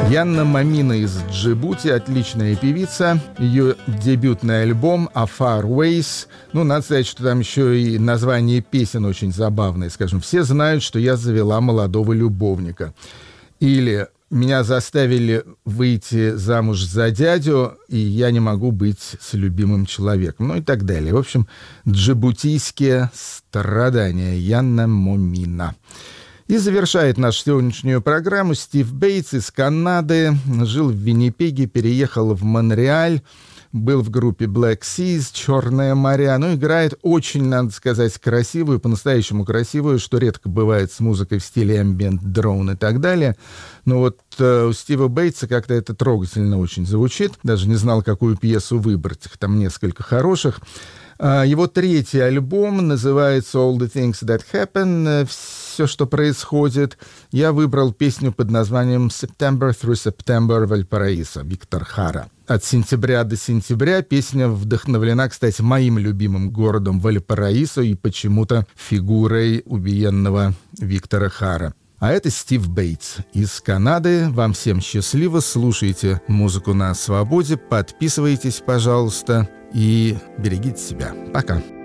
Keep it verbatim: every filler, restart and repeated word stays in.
Янна Момина из Джибути, отличная певица. Ее дебютный альбом «A Far Ways». Ну, надо сказать, что там еще и название песен очень забавное. Скажем, все знают, что я завела молодого любовника. Или меня заставили выйти замуж за дядю, и я не могу быть с любимым человеком. Ну и так далее. В общем, джибутийские страдания. Янна Момина. И завершает нашу сегодняшнюю программу Стив Бейтс из Канады. Жил в Виннипеге, переехал в Монреаль. Был в группе Black Seas, «Черные моря». Ну, играет очень, надо сказать, красивую, по-настоящему красивую, что редко бывает с музыкой в стиле ambient, дрон и так далее. Но вот э, у Стива Бейтса как-то это трогательно очень звучит. Даже не знал, какую пьесу выбрать. Их там несколько хороших. Его третий альбом называется «All the Things That Happen», «Все, что происходит». Я выбрал песню под названием «September through September Valparaiso» Виктор Хара. От сентября до сентября песня вдохновлена, кстати, моим любимым городом Вальпараисо и почему-то фигурой убиенного Виктора Хара. А это Стив Бейтс из Канады. Вам всем счастливо. Слушайте музыку на свободе. Подписывайтесь, пожалуйста. И берегите себя. Пока.